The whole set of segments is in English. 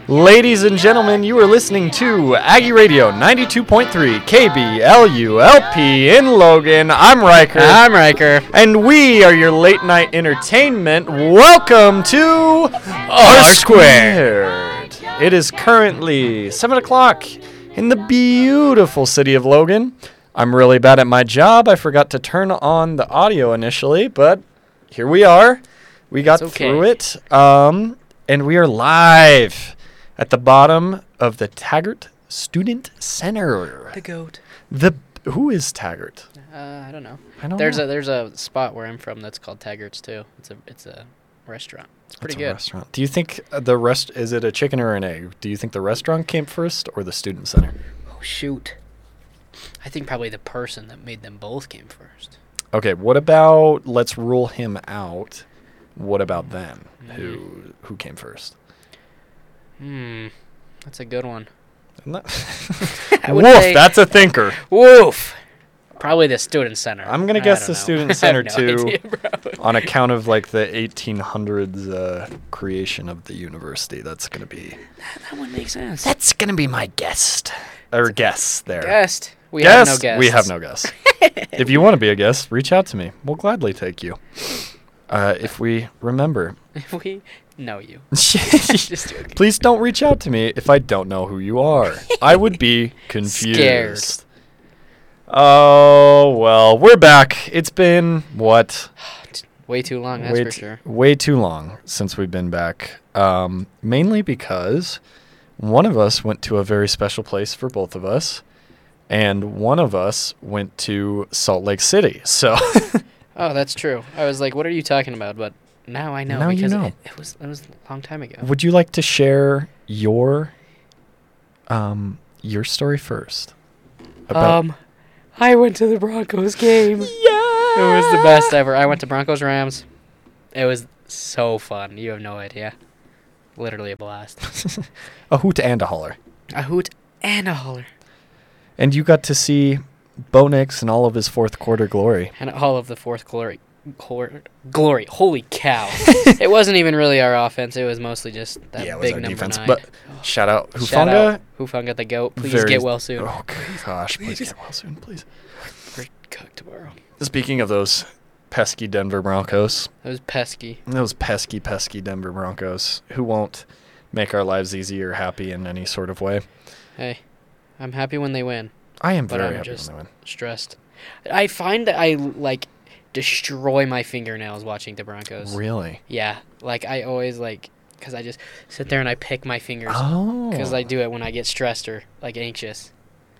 Ladies and gentlemen, you are listening to Aggie Radio 92.3 KBLULP in Logan. I'm Riker. I'm Riker. And we are your late night entertainment. Welcome to R Squared. It is currently 7 o'clock in the beautiful city of Logan. I'm really bad at my job. I forgot to turn on the audio initially, but here we are. We got through it. And we are live at the bottom of the Taggart Student Center. The goat. Who is Taggart? I don't know. There's a spot where I'm from that's called Taggart's too. It's a restaurant. It's pretty good. Restaurant. Do you think is it a chicken or an egg? Do you think the restaurant came first or the student center? Oh shoot. I think probably the person that made them both came first. Okay, what about let's rule him out. What about them? Who came first? That's a good one. Woof, that's a thinker. Woof. Probably the student center. I'm going to guess the student center too, idea, on account of like the 1800s creation of the university. That's going to be... That one makes sense. That's going to be my guess. Or guess there. Guest. We have no guests. We have no guests. If you want to be a guest, reach out to me. We'll gladly take you. If we remember. If we know you. Just joking. Please don't reach out to me if I don't know who you are. I would be confused. Scared. Oh, well, we're back. It's been, what? Way too long, that's for sure. Way too long since we've been back. Mainly because one of us went to a very special place for both of us, and one of us went to Salt Lake City, so... Oh, that's true. I was like, what are you talking about? But now I know. Now because you know. It was a long time ago. Would you like to share your story first? I went to the Broncos game. Yeah! It was the best ever. I went to Broncos-Rams. It was so fun. You have no idea. Literally a blast. A hoot and a holler. A hoot and a holler. And you got to see Bo Nix in all of his fourth quarter glory. And all of the fourth glory. Holy cow. It wasn't even really our offense. It was mostly just that big number defense, 9. But shout out Hufanga. Shout out Hufanga the GOAT. Please get well soon. Oh, gosh. Please get well soon, please. We're cooked tomorrow. Speaking of those pesky Denver Broncos. Those pesky Denver Broncos who won't make our lives easy or happy in any sort of way. Hey, I'm happy when they win. I am very happy when they win. Stressed. I find that I, destroy my fingernails watching the Broncos. Really? Yeah. I always, because I just sit there and I pick my fingers. Oh. Because I do it when I get stressed or, anxious.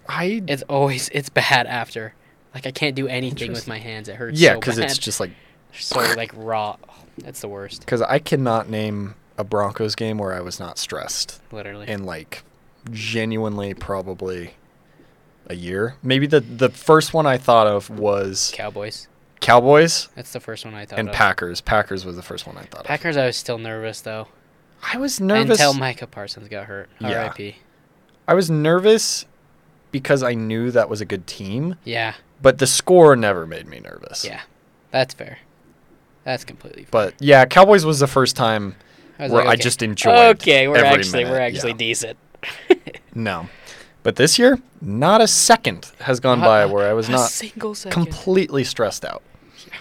It's bad after. I can't do anything with my hands. It hurts yeah, so bad. because it's just so, raw. That's the worst. Because I cannot name a Broncos game where I was not stressed. Literally. And, genuinely probably a year. Maybe the first one I thought of was... Cowboys. That's the first one I thought of. And Packers. Packers was the first one I thought of. Packers, I was still nervous, though. I was nervous. Until Micah Parsons got hurt. Yeah. R.I.P. I was nervous because I knew that was a good team. Yeah. But the score never made me nervous. Yeah. That's fair. That's completely fair. But, yeah, Cowboys was the first time where I just enjoyed we're every actually decent. No. But this year, not a second has gone by where I was not completely stressed out. Yeah.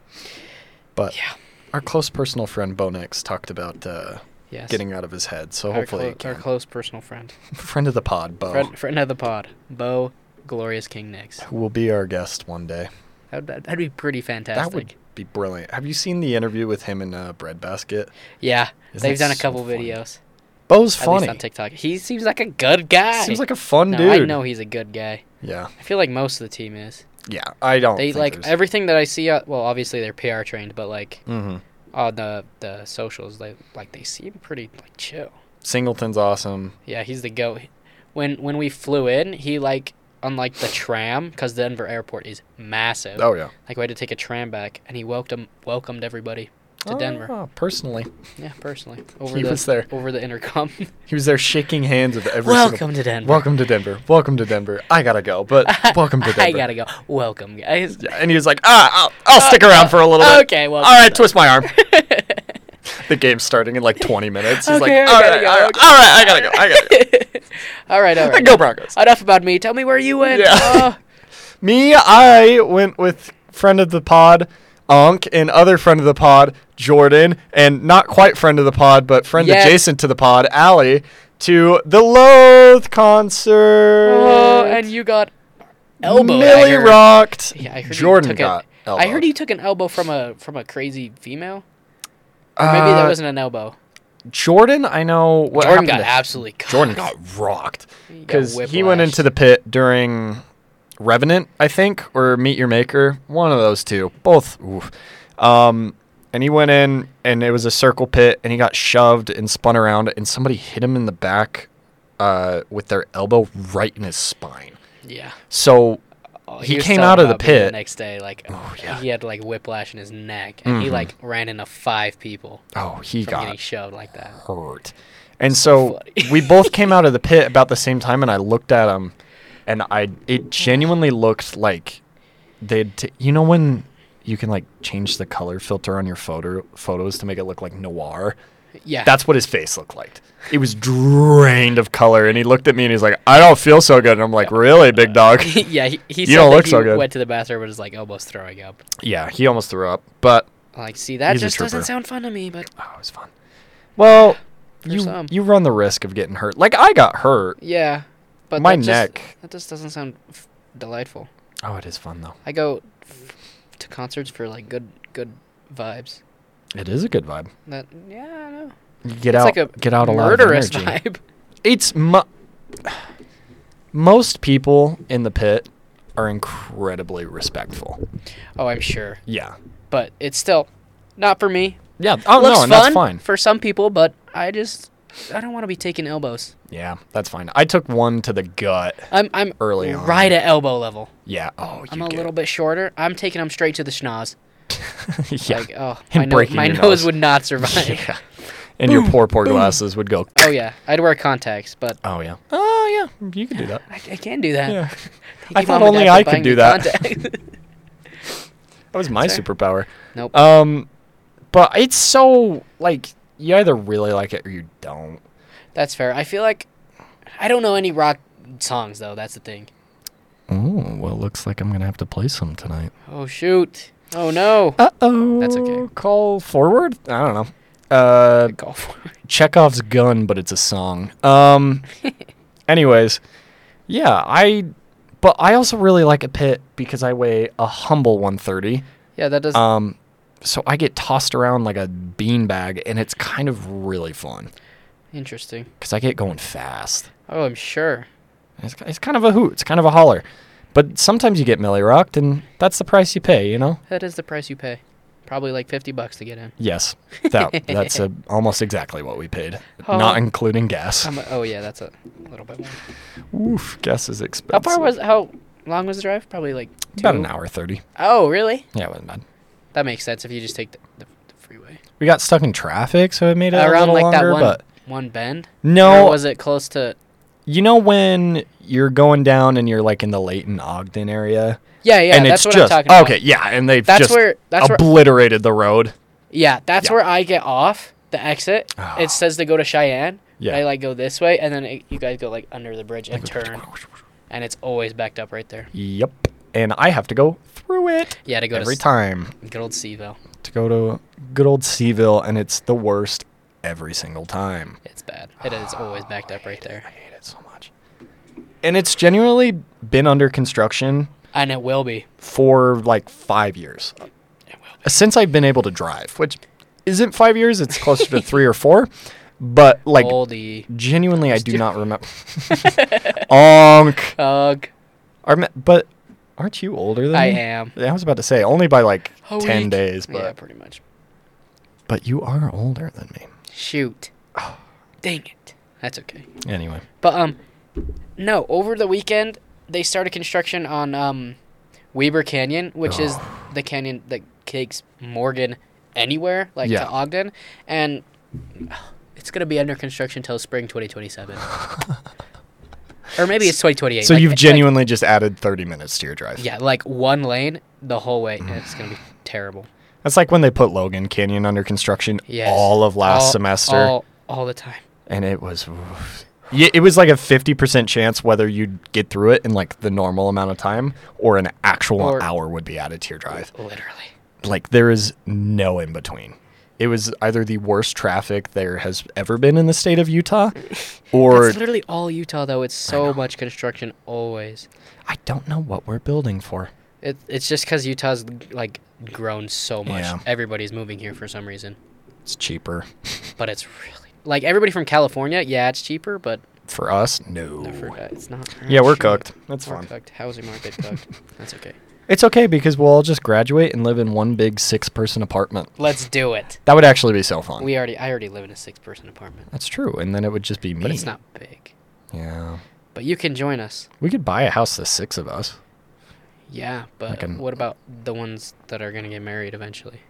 But our close personal friend Bo Nix talked about getting out of his head. So hopefully our close personal friend. Friend of the pod, Bo. Friend of the pod, Bo Glorious King Nix. Who will be our guest one day. That'd be pretty fantastic. That would be brilliant. Have you seen the interview with him and Breadbasket? Yeah. They've done a couple videos. Bo's funny. At least on TikTok. He seems like a good guy. Seems like a fun dude. I know he's a good guy. Yeah. I feel like most of the team is. Yeah, I don't They think everything that I see, well, obviously they're PR trained, but mm-hmm. on the socials, they seem pretty chill. Singleton's awesome. Yeah, he's the GOAT. When we flew in, he on the tram, because Denver airport is massive. Oh yeah. We had to take a tram back, and he welcomed everybody to Denver. Personally. Yeah, personally. He was there. Over the intercom. He was there shaking hands with every Welcome to Denver. Welcome to Denver. Welcome to Denver. I gotta go, but welcome to Denver. I gotta go. Welcome, guys. Yeah, and he was like, I'll stick around for a little bit. Okay, well. All right, twist my arm. The game's starting in like 20 minutes. He's Okay, like, I all gotta right, go, all right, okay. all right, I gotta go. All right. Go Broncos. Enough about me. Tell me where you went. Yeah. Me, I went with friend of the pod, Ankh, and other friend of the pod, Jordan, and not quite friend of the pod, but friend Yes. adjacent to the pod, Allie, to the Loathe concert. Oh, and you got elbowed. Millie rocked. Yeah, I heard Jordan you took got elbowed. I heard you took an elbow from a crazy female. Or maybe that wasn't an elbow. Jordan, I know what Jordan happened got to- absolutely cooked. Jordan got rocked He got because he whiplashed. went into the pit during Revenant, I think, or Meet Your Maker, one of those two, both. Oof. And he went in, and it was a circle pit, and he got shoved and spun around, and somebody hit him in the back with their elbow right in his spine. Yeah. So Oh, he was came telling out of the about me pit. the next day. Like, Oh, yeah. he had like whiplash in his neck, and he Mhm. like ran into 5 people He from got getting shoved like that. hurt. And so funny. we both came out of the pit about the same time, and I looked at him, and it genuinely looked like you know when you can like change the color filter on your photos to make it look like noir? Yeah. That's what his face looked like. It was drained of color, and he looked at me and he's like, "I don't feel so good." And I'm like, "Really, big dog?" yeah. He You said don't that look he so good. went to the bathroom and was like almost throwing up. Yeah, he almost threw up, but Like, see, that He's a just doesn't trooper. sound fun to me. But oh, it was fun. Well, For you some. you run the risk of getting hurt. Like I got hurt. yeah, but My that neck. That just doesn't sound delightful. Oh, it is fun though. I go to concerts for like good vibes. It is a good vibe. That I know. You get It's out, like a get out a lot of murderous energy. vibe. It's most people in the pit are incredibly respectful. Oh, I'm sure, Yeah. but it's still not for me. Yeah. Oh Looks no, and fun that's fine. for some people, but I don't want to be taking elbows. Yeah, that's fine. I took one to the gut. I'm Early on. right at elbow level. Yeah. Oh, I'm a little bit shorter. I'm taking them straight to the schnoz. yeah. Like, oh, And breaking my your nose nose. would not survive. yeah. And your poor glasses would go. Oh yeah, I'd wear contacts, but Oh yeah. Oh yeah. You could do that. I can do that. Yeah. Thank I you, thought Mom and only Dad, for I could buying do me that. contacts. That was my Sorry. superpower. Nope. But it's so like you either really like it or you don't. That's fair. I feel like I don't know any rock songs though. That's the thing. Oh well, looks like I'm gonna have to play some tonight. Oh shoot. Oh no. Uh-oh. That's okay. Call forward? I don't know. Go for it. Chekhov's gun, but it's a song. Anyways, yeah, but I also really like a pit because I weigh a humble 130. Yeah, that does. So I get tossed around like a beanbag, and it's kind of really fun Interesting. because I get going fast. Oh, I'm sure. It's kind of a hoot. It's kind of a holler. But sometimes you get Millie rocked, and that's the price you pay, you know? That is the price you pay. Probably like $50 to get in. Yes. That's almost exactly what we paid, Oh. not including gas. Oh yeah, that's a little bit more. Oof, gas is expensive. How long was the drive? Probably like 2. About an hour 30. Oh, really? Yeah, it wasn't bad. That makes sense if you just take the freeway. We got stuck in traffic, so it made it a Around little like longer, that but one bend? no. Or was it close to? You know when you're going down and you're like in the Layton Ogden area, Yeah, and that's it's what just I'm talking about. okay, yeah, and they've That's just where obliterated the road. Yeah, that's Yeah. where I get off the exit. Oh. It says to go to Cheyenne. Yeah. I like go this way, and then you guys go like under the bridge and turn, and it's always backed up right there. Yep, and I have to go through it Yeah, to go every to time good old Seaville. to go to good old Seaville, and it's the worst every single time. It's bad. It is always backed up right there, I hate it so much. And it's genuinely been under construction and it will be. for like 5 years. It will be. Since I've been able to drive, which isn't 5 years, it's closer to 3 or 4. But like Oldie. genuinely, I do not remember. Onk. Ugh. But aren't you older than I me? am. I was about to say only by like A 10 week. days, Yeah, but pretty much. you are older than me. Shoot. Dang it. That's okay. Anyway, But no. Over the weekend, they started construction on Weber Canyon, which is the canyon that takes Morgan anywhere, like Yeah. to Ogden, and it's gonna be under construction till spring 2027, or maybe it's 2028. so Like, you've like- genuinely just added 30 minutes to your drive. yeah, like one lane the whole way, and it's gonna be terrible. That's like when they put Logan Canyon under construction Yes. all of last semester. All the time. And it was... Yeah, it was like a 50% chance whether you'd get through it in like the normal amount of time or an actual hour would be added to your drive. Literally. Like there is no in between. It was either the worst traffic there has ever been in the state of Utah or... It's literally all Utah, though. It's so much construction always. I don't know what we're building for. It's just because Utah's, like, grown so much. Yeah. Everybody's moving here for some reason. It's cheaper. But it's really... Like, everybody from California, yeah, it's cheaper, but... For us, no. It's not. Yeah, we're Shoot. cooked. That's We're fine. cooked. Housing market cooked. That's okay. It's okay because we'll all just graduate and live in one big 6-person apartment. Let's do it. That would actually be so fun. I already live in a 6-person apartment. That's true, and then it would just be me. But it's not big. Yeah. But you can join us. We could buy a house, the 6 of us. Yeah, but what about the ones that are going to get married eventually?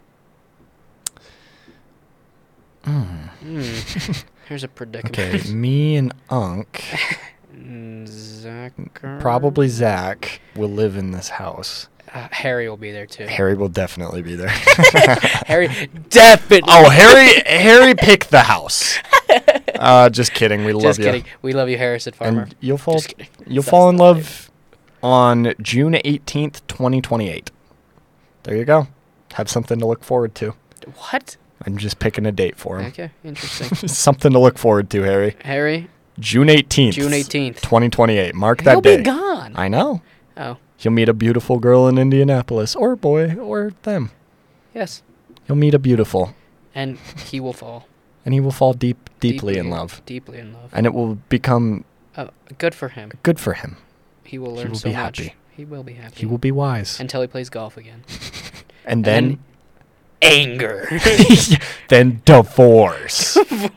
Here's a predicament. Okay, me and Unc, Zach. probably Zach, will live in this house. Harry will be there too. Harry will definitely be there. Harry definitely. Oh, Harry picked the house. Just kidding. We love Just you. kidding. We love you, Harrison Farmer. And you'll fall. Just kidding. You'll That's fall in not love on June 18th, 2028. There you go. Have something to look forward to. What? I'm just picking a date for him. Okay, interesting. Something to look forward to, Harry. Harry. June 18th. June 18th. 2028. Mark that He'll day. be gone. I know. Oh, He'll meet a beautiful girl in Indianapolis, or boy, or them. yes. He'll meet a beautiful, And he will fall. and he will fall deeply in love, Deeply in love. and it will become Good for him. good for him. He will learn will so be much. happy. He will be happy. He will be wise, Until he plays golf again. and then Anger. then divorce.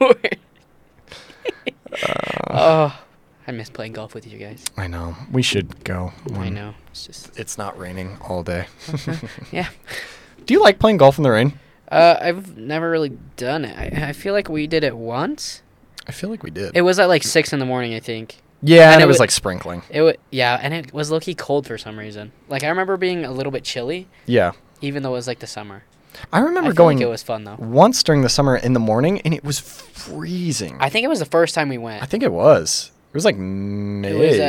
Oh, I miss playing golf with you guys. I know. We should go. I know. It's just. It's not raining all day. Yeah. Do you like playing golf in the rain? I've never really done it. I feel like we did it once. I feel like we did. It was at like 6 in the morning, I think. Yeah, and and it it was wa- like sprinkling. Yeah, and it was low-key cold for some reason. Like, I remember being a little bit chilly, Yeah. even though it was like the summer. I remember I feel going like it was fun, though. once during the summer in the morning, and it was freezing. I think it was the first time we went. I think it was. It was like May.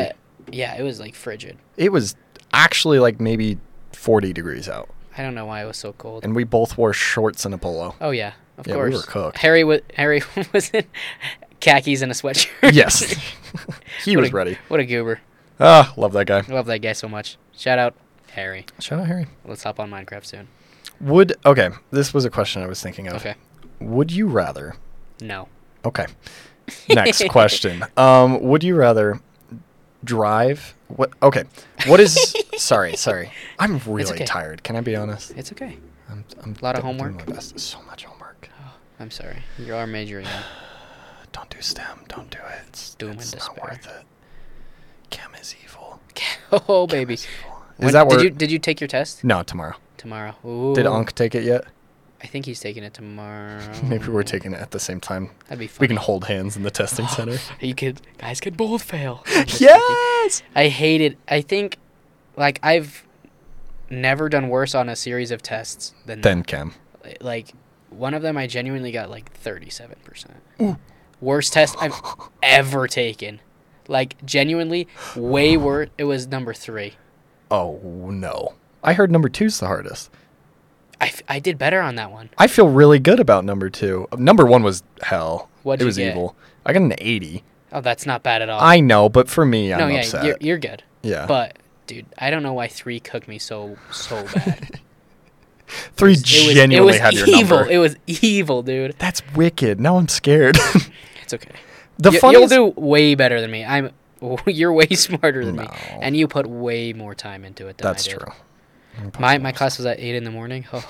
It was like frigid. It was actually like maybe 40 degrees out. I don't know why it was so cold. And we both wore shorts and a polo. Oh yeah, of Yeah, course. we were cooked. Harry was in khakis and a sweatshirt. Yes. He was ready. What a goober. Ah, love that guy. I love that guy so much. Shout out Harry. Shout out Harry. Let's hop on Minecraft soon. Okay, this was a question I was thinking of. Okay. Would you rather... No. Okay. Next question. Would you rather drive... Okay. What is... Sorry. I'm really okay. tired. Can I be honest? It's okay. I'm A lot of doing homework? my best. So much homework. I'm sorry. You are majoring in. Don't do STEM. Don't do it. It's Doom and not despair. worth it. Chem is evil. Oh baby. Is When- that where... did you take your test? No, tomorrow. Tomorrow. Ooh. Did Unc take it yet? I think he's taking it tomorrow. Maybe we're taking it at the same time. That'd be fun. We can hold hands in the testing center. Guys could both fail. Yes! I hate it. I think, like, I've never done worse on a series of tests than Then Chem. like, one of them I genuinely got like 37%. Ooh. Worst test I've ever taken. Like, genuinely, way worse. It was number 3. Oh, no. I heard number 2's the hardest. I did better on that one. I feel really good about number 2. Number 1 was hell. What'd it you was get? evil. I got an 80. Oh, that's not bad at all. I know, but for me, I'm no, yeah, upset. you're good. Yeah. But, dude, I don't know why 3 cooked me so bad. 3 genuinely had your evil. number. It was evil, dude. That's wicked. Now I'm scared. It's okay. The You'll funniest... do way better than me. You're way smarter than me, No. and you put way more time into it than That's I did. true. My class was at 8 in the morning. Oh.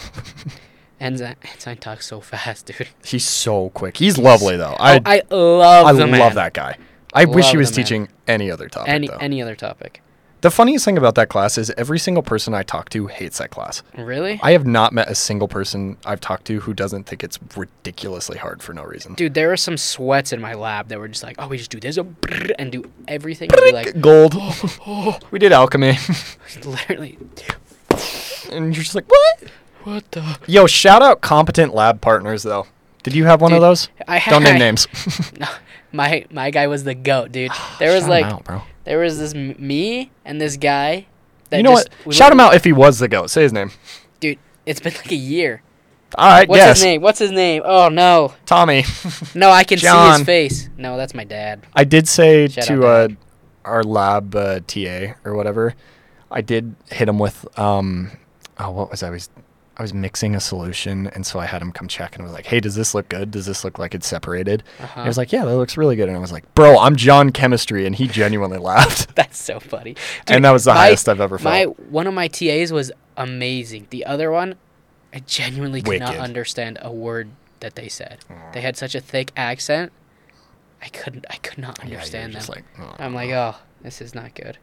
Ensign talks so fast, dude. He's so quick. He's lovely, though. I love the man. love that guy. I wish he Love was the man. teaching any other topic, though. Any other topic. The funniest thing about that class is every single person I talk to hates that class. Really? I have not met a single person I've talked to who doesn't think it's ridiculously hard for no reason. Dude, there were some sweats in my lab that were just like, oh, we just do this and do everything. And be like, Gold. We did alchemy. literally. And you're just like, what? What the? Yo, shout out competent lab partners though. Did you have one of Dude, those? Don't name names. No, my guy was the goat, dude. There was Shout like him out, bro. there was this me and this guy. That You know just, what? Shout him out if he was the goat. Say his name. dude. It's been like a year. All right, What's guess. his name? What's his name? Oh no, Tommy. no, I can see John. his face. No, that's my dad. I did say Shout to out, Dad. our lab TA or whatever, I did hit him with what was I was mixing a solution, and so I had him come check, and I was like, hey, does this look good? Does this look like it's separated? Uh-huh. And he was like, yeah, that looks really good. And I was like, bro, I'm John Chemistry, and he genuinely laughed. That's so funny. And that was the highest I've ever felt. One of my TAs was amazing. The other one, I genuinely could not Wicked. understand a word that they said. They had such a thick accent. I could not Yeah, understand you're them. just like, oh. I'm like, oh, this is not good.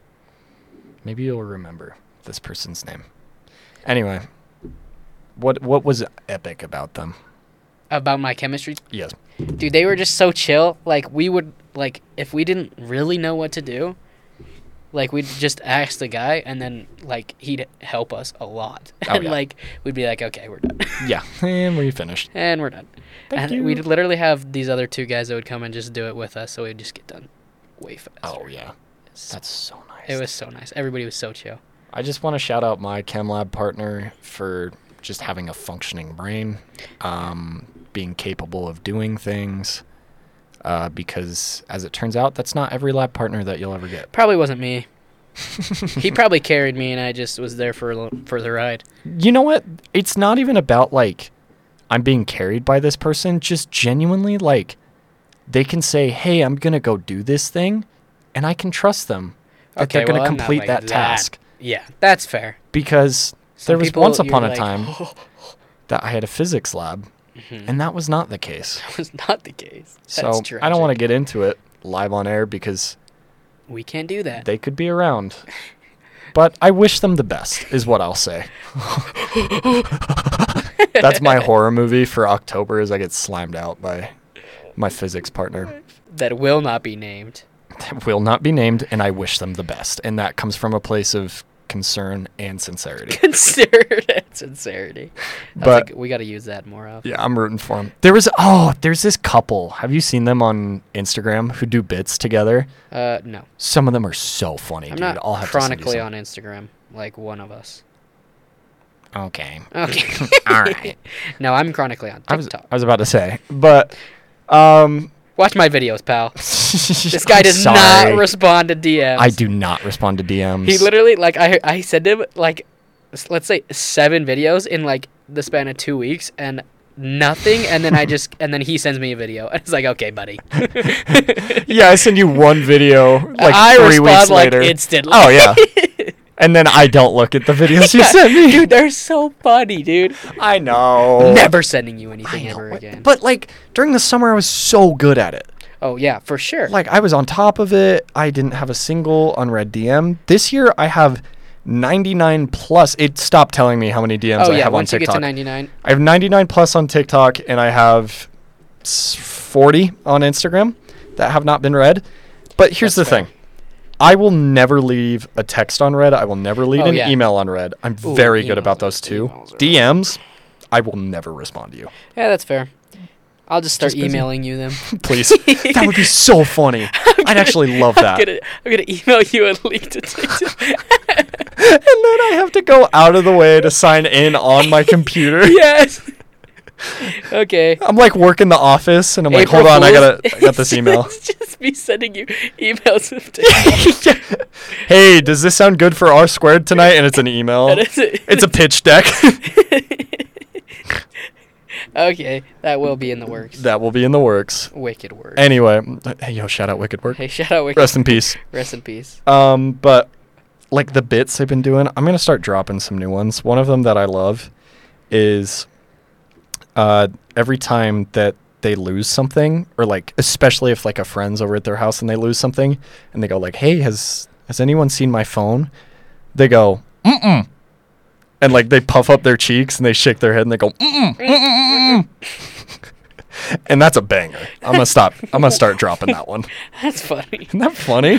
Maybe you'll remember this person's name. Anyway, what was epic about them? About my chemistry, Yes. dude, they were just so chill. Like we would if we didn't really know what to do, like we'd just ask the guy, and then like he'd help us a lot. Oh, And yeah. like we'd be like, okay, we're done. Yeah, and we finished. And we're done. Thank and you. we'd literally have these other two guys that would come and just do it with us, so we'd just get done way faster. Oh, yeah. That's so nice. It was so nice. Everybody was so chill. I just want to shout out my chem lab partner for just having a functioning brain, being capable of doing things, because as it turns out, that's not every lab partner that you'll ever get. Probably wasn't me. He probably carried me, and I just was there for the ride. You know what? It's not even about like I'm being carried by this person. Just genuinely like they can say, "Hey, I'm gonna go do this thing," and I can trust them that they're gonna I'm not complete like that task. Yeah, that's fair. Because there was people, once you're upon a like, time that I had a physics lab, and that was not the case. That was not the case. So I don't want to get into it live on air because We can't do that. they could be around. But I wish them the best, is what I'll say. That's my horror movie for October, as I get slimed out by my physics partner. That will not be named. That will not be named, and I wish them the best. And that comes from a place of concern and sincerity. Considered sincerity. But- we got to use that more often. Yeah, I'm rooting for them. There's this couple. Have you seen them on Instagram who do bits together? No. Some of them are so funny, I'm dude. not I'll have to send you chronically some. on Instagram like one of us. Okay. Okay. All right. No, I'm chronically on I TikTok. was about to say, but Watch my videos, pal. this This guy does not respond to DMs. I do not respond to DMs. He literally, like, I sent him, like, let's say 7 videos in, like, the span of 2 weeks, and nothing, and then and then he sends me a video, and it's like, okay, buddy. Yeah, I send you one video like I 3 respond, weeks like, later. instantly. Oh yeah. And then I don't look at the videos you sent me. Dude, they're so funny, dude. I know. Never sending you I anything know. ever again. But like during the summer, I was so good at it. Oh, yeah, for sure. Like I was on top of it. I didn't have a single unread DM. This year, I have 99 plus. It stopped telling me how many DMs I have on once you get TikTok. to 99. I have 99 plus on TikTok, and I have 40 on Instagram that have not been read. But here's That's the fair. thing. I will never leave a text unread. I will never leave an yeah. email unread. I'm Ooh, very good emails about are- those two. emails are- DMs, I will never respond to you. Yeah, that's fair. I'll just start Just busy. emailing you them. Please. That would be so funny. I'd actually love that. I'm gonna email you a link to TikTok. And then I have to go out of the way to sign in on my computer. Yes. Okay. I'm like working the office, and I'm like, April hold on, I Fools. got this email. It's just me sending you emails of TikTok. Hey, does this sound good for R squared tonight? And it's an email. That is it. It's a pitch deck. Okay, that will be in the works. That will be in the works. Wicked work. Anyway, hey, yo, shout out Wicked Work. Hey, shout out Wicked. Rest in peace. Rest in peace. But like the bits I've been doing, I'm gonna start dropping some new ones. One of them that I love is every time that they lose something, or like especially if like a friend's over at their house and they lose something, and they go like, "Hey, has anyone seen my phone?" They go, "Mm-mm." And like they puff up their cheeks and they shake their head and they go, "Mm-mm, mm-mm, mm-mm." And that's a banger. I'm gonna stop. I'm gonna start dropping that one. That's funny. Isn't that funny?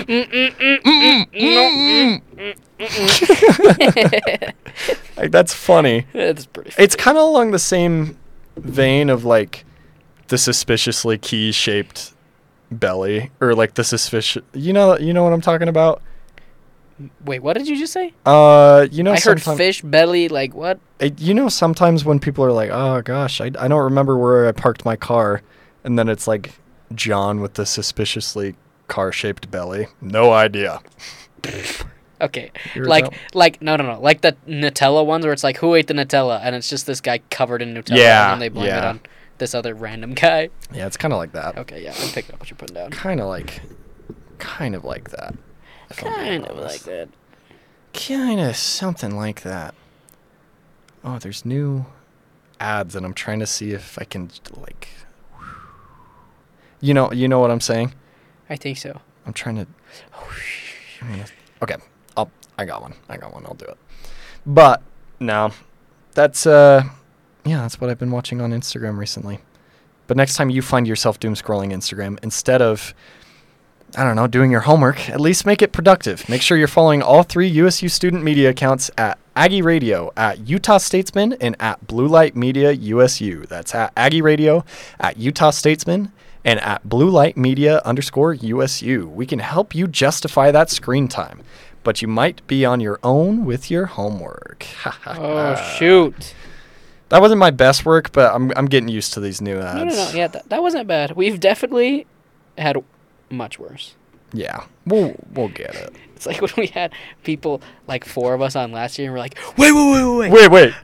Like, that's funny. That's pretty funny. It's kind of along the same vein of like the suspiciously key-shaped belly, or like the suspicious. You know what I'm talking about. Wait, what did you just say? I heard fish belly. Like what? Sometimes when people are like, "Oh gosh, I don't remember where I parked my car," and then it's like John with the suspiciously car-shaped belly. No idea. Okay, Yours like out? like no, like the Nutella ones where it's like, who ate the Nutella, and it's just this guy covered in Nutella, Yeah, and then they blame it yeah. on this other random guy. Yeah, it's kind of like that. Okay, yeah, I'm picking up what you're putting down. Kind of like that. if I'm being Kind of like honest. that. Kind of something like that. Oh, there's new ads, and I'm trying to see if I can like. You know what I'm saying? I think so. I'm trying to. Okay, I got one. I'll do it. But no, that's that's what I've been watching on Instagram recently. But next time you find yourself doom scrolling Instagram, instead of, I don't know, doing your homework, at least make it productive. Make sure you're following all 3 USU student media accounts at Aggie Radio, at Utah Statesman, and at Blue Light Media USU. That's at Aggie Radio, at Utah Statesman, and at Blue Light Media _USU. We can help you justify that screen time, but you might be on your own with your homework. Oh shoot! That wasn't my best work, but I'm getting used to these new ads. No. Yeah, that wasn't bad. We've definitely had much worse. Yeah, we'll get it. It's like when we had people, like 4 of us on last year, and we're like, wait. Wait.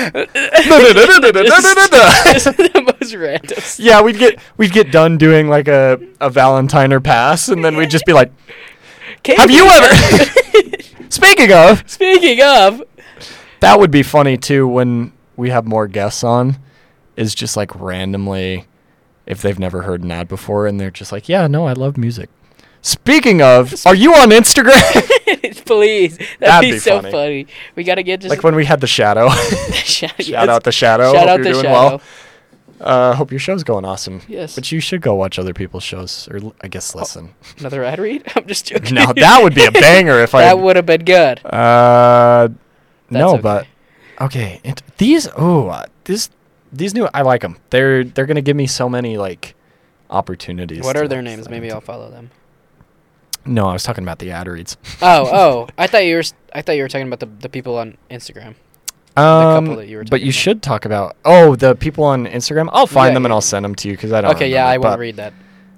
This is the most random stuff. Yeah, we'd get done doing like a Valentine or pass, and then we'd just be like, "Have you ever?" Speaking of, that would be funny too when we have more guests on. Is just like randomly, if they've never heard an ad before, and they're just like, "Yeah, no, I love music." Speaking of, are you on Instagram? Please, that'd be so funny. We gotta get just like when we had the Shadow. Shout out the Shadow. Shout Hope out you're the doing Shadow. well. Hope your show's going awesome. Yes. But you should go watch other people's shows, or I guess listen. Another ad read? I'm just joking. No, that would be a banger if That would have been good. No, okay. but okay. These new, I like them. They're gonna give me so many like opportunities. What to are their names? Maybe I'll follow them. No, I was talking about the ad reads. Oh! I thought you were talking about the people on Instagram. couple that you were But talking you about. should talk about the people on Instagram. I'll find them and I'll send them to you because I don't. Okay, yeah, I remember, won't read that.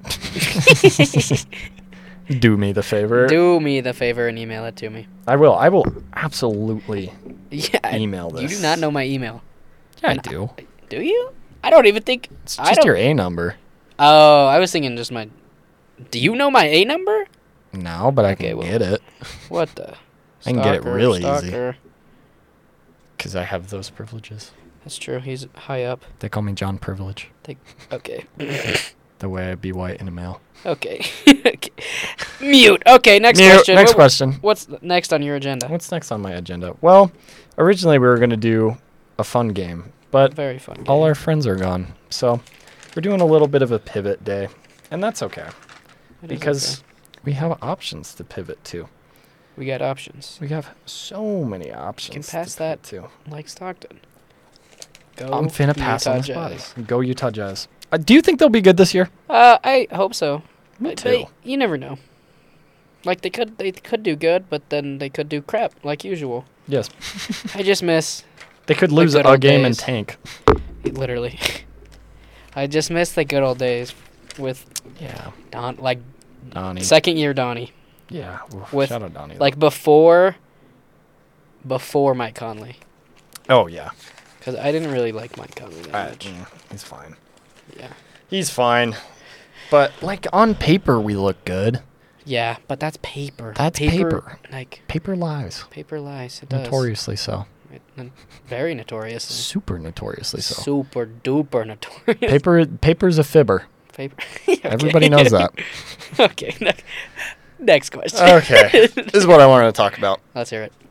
Do me the favor. Do me the favor and email it to me. I will. I will absolutely Yeah. email this. You do not know my email. Yeah, I And do. Do you? I don't even think. It's I just don't- your A number. Oh, I was thinking just my. Do you know my A number? No, but I Okay, can well. get it What the? I can get it Stalker, really easy. stalker. because I have those privileges. That's true. He's high up. They call me John Privilege. Okay. The way I be white in a male. Okay. Okay. Mute. Okay, next Mute. question. Next question. What's next on your agenda? What's next on my agenda? Well, originally we were going to do a fun game, but Very fun. all game. our friends are gone. So we're doing a little bit of a pivot day, and that's okay It is because okay. we have options to pivot to. We got options. We have so many options. pass to that. pivot Like Stockton. Go. to. I'm finna pass Utah on this Jazz. body. Go Utah Jazz. Do you think they'll be good this year? I hope so. Me But too. you never know. Like they could do good, but then they could do crap like usual. Yes. I just miss They could lose good a old game and days. tank. literally. I just miss the good old days with Yeah. Donnie. Donnie. Second year Donnie. Yeah. Oof, with, shout out Donnie. Like before Mike Conley. Oh, yeah. Because I didn't really like Mike Conley that much. He's fine. Yeah. He's fine. But, like, on paper, we look good. Yeah, but that's paper. That's paper. Like, Paper lies. paper lies. It does. Notoriously so. Very notorious. Super notoriously so. Super duper notorious. Paper's a fibber. Paper. Okay. Everybody knows that. Okay. Next question. Okay. This is what I wanted to talk about. Let's hear it.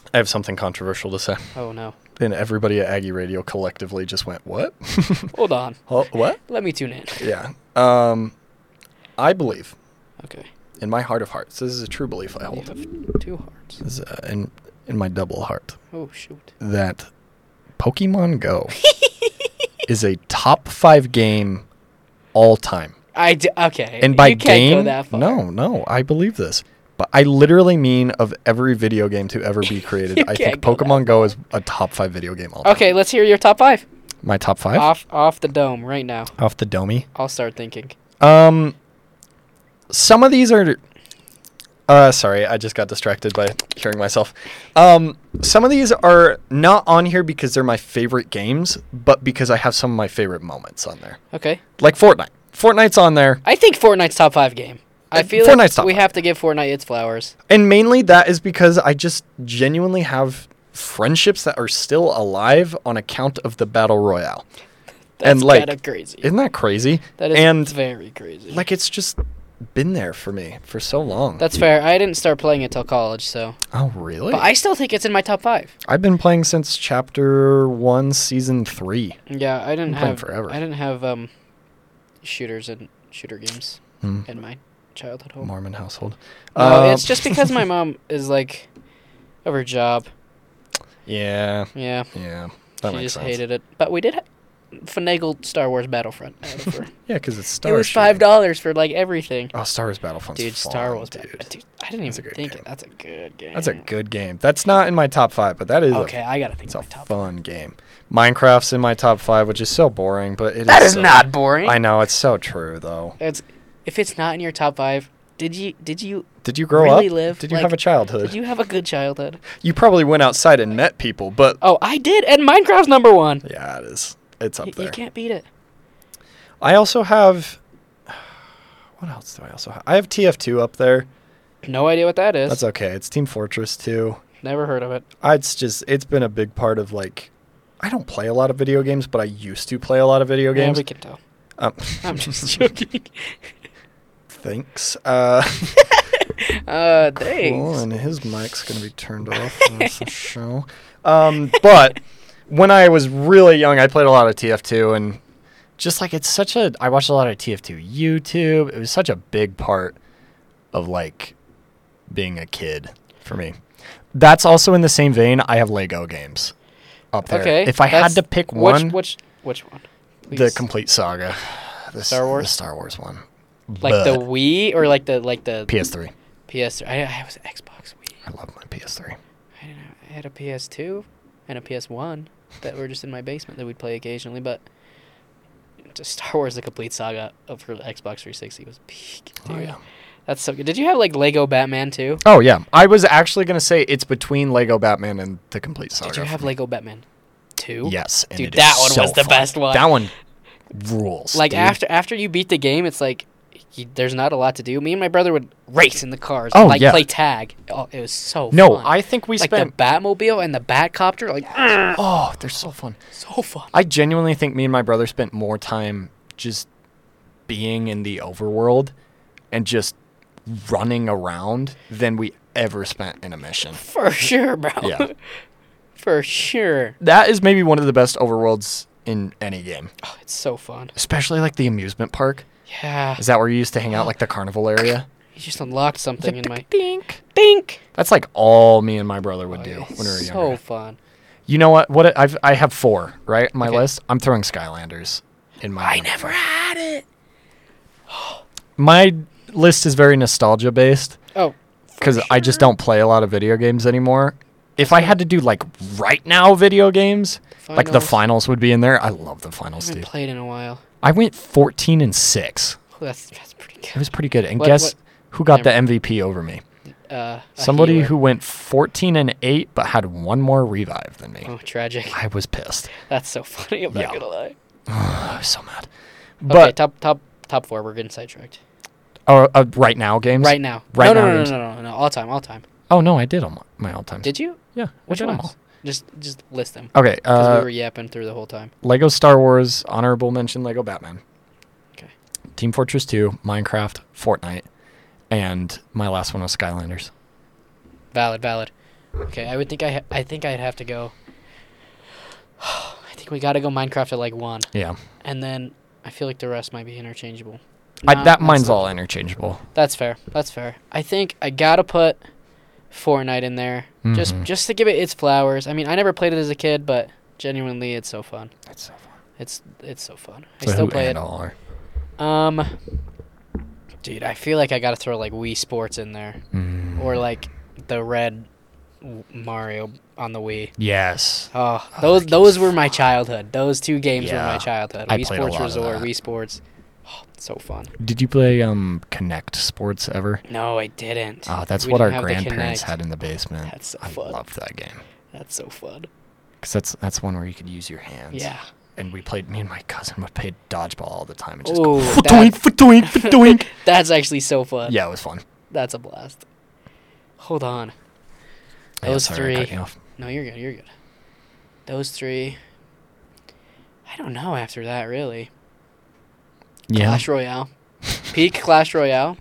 I have something controversial to say. Oh, no. And everybody at Aggie Radio collectively just went, what? Hold on. Oh, what? Let me tune in. Yeah. I believe, Okay. in my heart of hearts, this is a true belief I You hold. have 2 hearts. This is, in my double heart, Oh, shoot. that Pokemon Go is a top 5 game all time. Okay. And by you can't game, go that far. no, I believe this. But I literally mean of every video game to ever be created, You I think can't go that Pokemon Go is a top 5 video game all time. Okay, let's hear your top 5. My top 5? Off the dome right now. Off the domey. I'll start thinking. Some of these are... sorry, I just got distracted by hearing myself. Some of these are not on here because they're my favorite games, but because I have some of my favorite moments on there. Okay. Like Fortnite. Fortnite's on there. I think Fortnite's top 5 game. I feel Fortnite's like top we 5. have to give Fortnite its flowers. And mainly that is because I just genuinely have friendships that are still alive on account of the Battle Royale. That's And, like, kind of crazy. Isn't that crazy? That is and very crazy. like it's just been there for me for so long. That's fair. I didn't start playing it till college, so. Oh, really? But I still think it's in my top 5. I've been playing since chapter 1, season 3. Yeah, I didn't Been playing have forever. I didn't have shooters and shooter games Hmm. in my childhood home. Mormon household. No, it's just because my mom is like of her job. Yeah, Yeah, that she makes just sense. hated it. But we did finagle Star Wars Battlefront out of her. Yeah, because it's Star It was shooting. $5 for like everything. Oh, Star Wars Battlefront's Dude, fun, Star Wars, dude. Dude, I didn't That's a even good think game. it. That's a good game. That's a good game. That's not in my top 5, but that is Okay, I gotta think it's of a my top. fun game. Minecraft's in my top 5, which is so boring, but it That is is so- not boring. I know, it's so true, though. If it's not in your top 5, did you Did you grow really up? live? Did you Like, have a childhood? did you have a good childhood? You probably went outside and met people, but Oh, I did, and Minecraft's number 1. yeah, it is. It's up You there. can't beat it. I also have... What else do I also have? I have TF2 up there. No idea what that is. That's okay. It's Team Fortress 2. Never heard of it. It's been a big part of, like... I don't play a lot of video games, but I used to play a lot of video Yeah, games. we can tell. Um, I'm just joking. Thanks. Thanks. Cool, and his mic's going to be turned off. That's the show. But when I was really young, I played a lot of TF2, and just like it's such a... I watched a lot of TF2 YouTube. It was such a big part of, like, being a kid for me. That's also in the same vein. I have Lego games up there. Okay. If I had to pick one, Which one? the Please. complete saga. Star Wars? The Star Wars one. Like the But Wii or like the PS3. PS3. I was Xbox Wii. I love my PS3. I had a PS2 and a PS1 that were just in my basement that we'd play occasionally, but just Star Wars: The Complete Saga for the Xbox 360 was peak. Dude. Oh, yeah. That's so good. Did you have like Lego Batman too? Oh, yeah. I was actually going to say it's between Lego Batman and the complete saga. Did you have for me. Lego Batman 2? Yes. And Dude, it that is one so was the fun. best one. That one rules. Like dude. after you beat the game, it's like there's not a lot to do. Me and my brother would race in the cars, Oh, and, like yeah. play tag. Oh, it was so No, fun. I think we like spent... the Batmobile and the Batcopter, like Oh, they're so fun. so fun. I genuinely think me and my brother spent more time just being in the overworld and just running around than we ever spent in a mission. For sure, bro. Yeah. For sure. That is maybe one of the best overworlds in any game, Oh, it's so fun. especially like the amusement park. Yeah. Is that where you used to hang out, like the carnival area? You just unlocked something in my Dink. dink. That's like all me and my brother would Oh, do yeah, when we were so younger. fun. You know what? I have 4 right on my Okay. list. I'm throwing Skylanders in my. I never had it. My list is very nostalgia based Oh, because I just don't play a lot of video games anymore. If I had to do like right now video games, like the finals would be in there. I love the I finals, haven't dude. played in a while. I went 14-6. Oh, that's pretty It good. was pretty good. And What- guess what- who got the Never- MVP over me? A Somebody healer. who went 14-8 but had one more revive than me. Oh, tragic. I was pissed. That's so funny. I'm Yeah. not gonna lie. I was so mad. Okay, But top 4. We're getting sidetracked. right now games. Right now. Right no, now no, games. no, no, no, no. All time. Oh no, I did all my all time. Did you? Yeah, I Which did them ones? Just list them. all. Okay. Because we were yapping through the whole time. Lego Star Wars, honorable mention Lego Batman. Okay. Team Fortress 2, Minecraft, Fortnite, and my last one was Skylanders. Valid. Okay, I think I'd have to go. I think we gotta go Minecraft at like 1, Yeah. and then I feel like the rest might be interchangeable. Mine's all interchangeable. That's fair. That's fair. I think I gotta put Fortnite in there just to give it its flowers. I mean, I never played it as a kid, but genuinely, it's so fun. It's so fun. It's so fun. So I still who play it. are? Dude, I feel like I gotta throw like Wii Sports in there, or like the red Mario on the Wii. Yes. Oh, those were my childhood. Those 2 games were my childhood. I Wii played a Sports lot of Resort, that. Wii Sports. Oh, so fun. Did you play Connect Sports ever? No, I didn't. Oh, that's We what our didn't have the grandparents Kinect. had in the basement. That's so I fun. loved that game. That's so fun. Because that's one where you could use your hands. Yeah. And me and my cousin would play dodgeball all the time. And just Ooh, go, fa-doink, fa-doink, fa-doink. That's actually so fun. Yeah, it was fun. That's a blast. Hold on. Yeah, Those sorry, I cut 3. you off. No, you're good. You're good. Those 3. I don't know after that, really. Yeah. Clash Royale. Peak Clash Royale.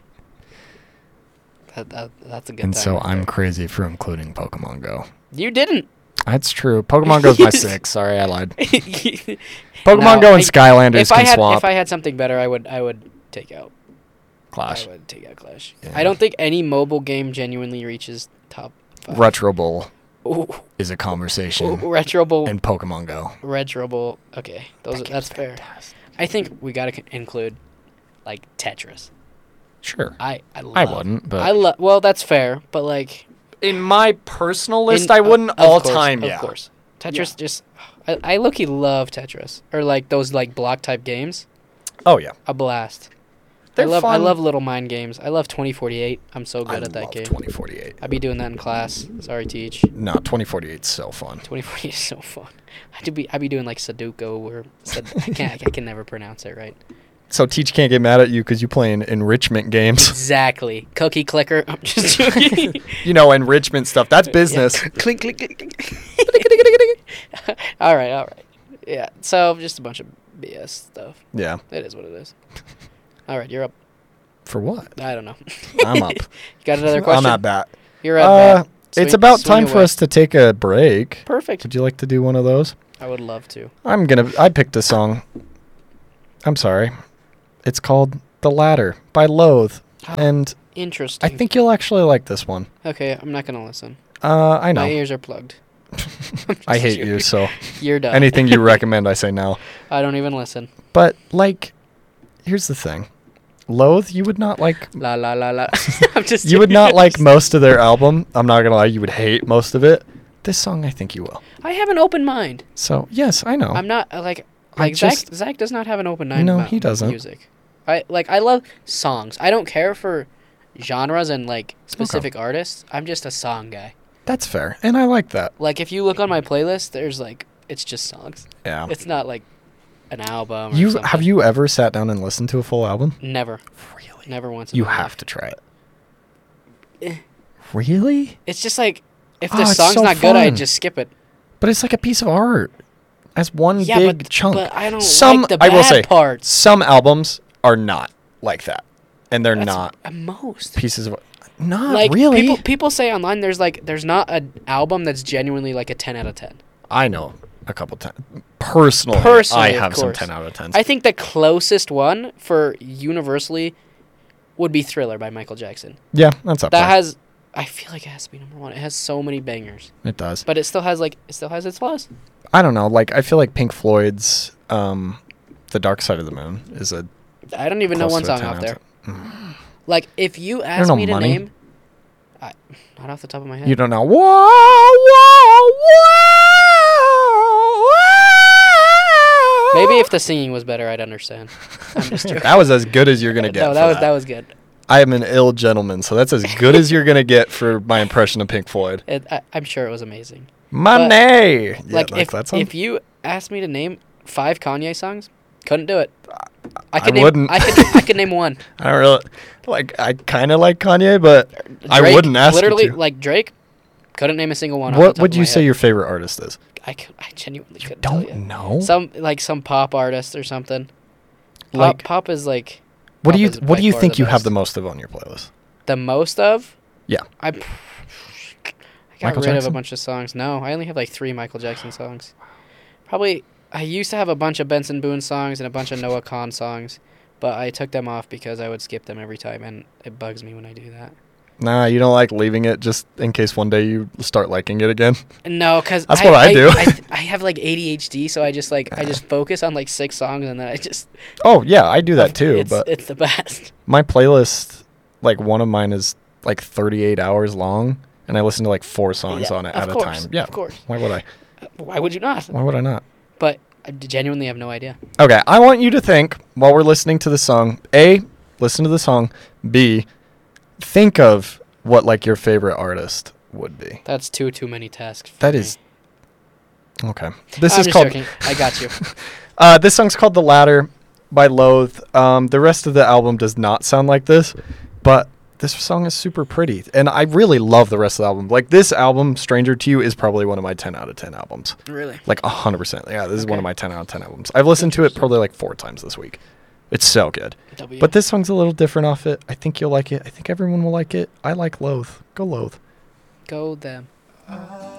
That's a good And time. so right I'm there. crazy for including Pokemon Go. You didn't. That's true. Pokemon Go's my 6. Sorry, I lied. Pokemon Pokemon Go and Skylanders can swap. If I had something better, I would take out Clash. I would take out Clash. Yeah. I don't think any mobile game genuinely reaches top 5. Retro Bowl Ooh, is a conversation. Retro Bowl. And Pokemon Go. Retro Bowl. Okay, that's fair. Fantastic. I think we gotta include like Tetris. Sure. I wouldn't, but well, that's fair, but like in my personal list, in- I wouldn't of all course, time. Of Yeah. course, Tetris just. I low-key love Tetris or like those like block type games. Oh yeah. A blast. They're I fun. love little mind games. I love 2048. I'm so good at that love game. 2048. I'd be doing that in class. Sorry, teach. No, 2048 is so fun. 2048 is so fun. I'd be doing like Sudoku or I can never pronounce it right. So Teach can't get mad at you because you playing enrichment games. Exactly. Cookie clicker. I'm just joking. You know, enrichment stuff. That's business. Clink, clink, clink. All right. Yeah. So just a bunch of BS stuff. Yeah. It is what it is. All right, you're up. For what? I don't know. I'm up. You got another question? I'm at bat. You're at bat. It's Swing- about swing time for away. us to take a break. Perfect. Would you like to do one of those? I would love to. I picked a song. I'm sorry. It's called The Ladder by Loathe. Oh, And interesting. I think you'll actually like this one. Okay, I'm not gonna listen. I My know. ears are plugged. I hate you, so You're done. anything you recommend, I say no. I don't even listen. But, like, here's the thing. Loathe, you would not like... La la la la. I'm just. You would not like most of their album. I'm not going to lie. You would hate most of it. This song, I think you will. I have an open mind. So, yes, I know. I'm not I just- Zach does not have an open mind. No, about he doesn't. Music. I love songs. I don't care for genres and like specific artists. I'm just a song guy. That's fair. And I like that. Like if you look on my playlist, there's like it's just songs. Yeah. It's not like an album. Or something. Have you ever sat down and listened to a full album? Never. Really? Never once. In You my have life. to try it. Eh. Really? It's just like if Oh, the it's song's so not good, I fun. just skip it. But it's like a piece of art. As one Yeah, big chunk. But I don't Some, like the I bad will say, parts. some albums are not like that. And they're That's not at most. pieces of... Not Like really. people say online there's not an album that's genuinely like a 10 out of 10. I know a couple times. Personally, Personally, I of have some course. 10 out of 10s. I think the closest one for universally would be Thriller by Michael Jackson. Yeah, that's up That there. I feel like it has to be number 1. It has so many bangers. It does. But it still has its flaws. I don't know. Like, I feel like Pink Floyd's The Dark Side of the Moon is a... I don't even know close one to a song 10 off there. out of Like if you don't ask know me to Money. name not off the top of my head. You don't know. Whoa, whoa, whoa, whoa. Maybe if the singing was better, I'd understand. I'm just joking. That was as good as you're going to get. No, for that was good. I am an ill gentleman, so that's as good as you're going to get for my impression of Pink Floyd. I'm sure it was amazing. Money! Yeah, Like like that song? if you asked me to name 5 Kanye songs, couldn't do it. I wouldn't. I could name one. I don't really... Like, I kind of like Kanye, but I Drake, wouldn't ask literally, you to. like Drake, couldn't name a single one. What would you say your favorite artist is? I genuinely couldn't tell Don't you. know? Some pop artist or something. Like- Pop is like What do pop you is What by do you far think the you have best. the most of on your playlist? the most of? Yeah. I I got Michael rid of Jackson? a bunch of songs. No, I only have like 3 Michael Jackson songs. Probably, I used to have a bunch of Benson Boone songs and a bunch of Noah Kahan songs, but I took them off because I would skip them every time, and it bugs me when I do that. Nah, you don't like leaving it just in case one day you start liking it again? No, because That's what I do. I have like ADHD, so I just focus on like 6 songs, and then I just. Oh, yeah, I do that too, but It's the best. my playlist, like one of mine is like 38 hours long, and I listen to like 4 songs on it at a time. Yeah, of course. Why would I? Why would you not? Why would I not? But I genuinely have no idea. Okay, I want you to think while we're listening to the song. A, listen to the song. B, think of what like your favorite artist would be. That's too many tasks. That is okay. This I'm is just called. joking. I got you. This song's called "The Ladder" by Loathe. The rest of the album does not sound like this, but this song is super pretty, and I really love the rest of the album. Like this album, "Stranger to You," is probably one of my 10 out of 10 albums. Really? Like 100%. Yeah, this is one Okay. of my 10 out of 10 albums. I've listened to it probably like 4 times this week. It's so good. W. But this song's a little different off it. I think you'll like it. I think everyone will like it. I like Loathe. Go Loathe. Go them.